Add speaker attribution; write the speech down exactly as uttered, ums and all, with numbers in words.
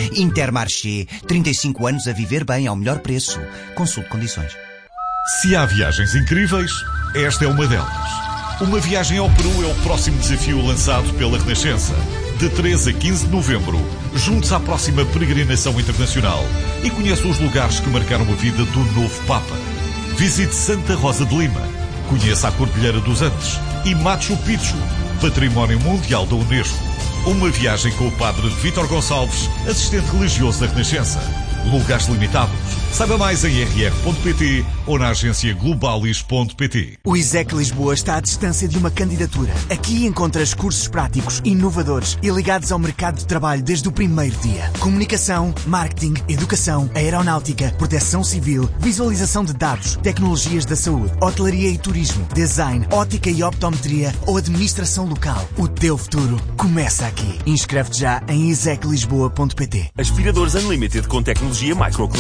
Speaker 1: Intermarché, trinta e cinco anos a viver bem ao melhor preço. Consulte condições.
Speaker 2: Se há viagens incríveis, esta é uma delas. Uma viagem ao Peru é o próximo desafio lançado pela Renascença. De treze a quinze de novembro, junte-se à próxima peregrinação internacional e conheça os lugares que marcaram a vida do novo Papa. Visite Santa Rosa de Lima, conheça a Cordilheira dos Andes e Machu Picchu, Património Mundial da Unesco. Uma viagem com o padre Vítor Gonçalves, assistente religioso da Renascença. Lugares limitados. Saiba mais em r r ponto p t ou na agência globalis ponto p t.
Speaker 3: O ISEC Lisboa está à distância de uma candidatura. Aqui encontras cursos práticos, inovadores e ligados ao mercado de trabalho desde o primeiro dia. Comunicação, marketing, educação, aeronáutica, proteção civil, visualização de dados, tecnologias da saúde, hotelaria e turismo, design, ótica e optometria ou administração local. O teu futuro começa aqui. Inscreve-te já em isec lisboa ponto p t.
Speaker 4: Aspiradores Unlimited com tecnologia micro